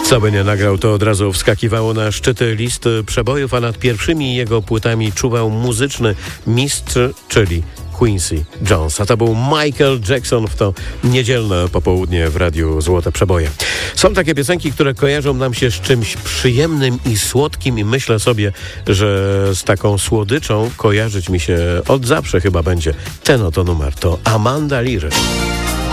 Co by nie nagrał, to od razu wskakiwało na szczyty listy przebojów, a nad pierwszymi jego płytami czuwał muzyczny mistrz, czyli Quincy Jones. A to był Michael Jackson w to niedzielne popołudnie w Radiu Złote Przeboje. Są takie piosenki, które kojarzą nam się z czymś przyjemnym i słodkim i myślę sobie, że z taką słodyczą kojarzyć mi się od zawsze chyba będzie ten oto numer. To Amanda Lear.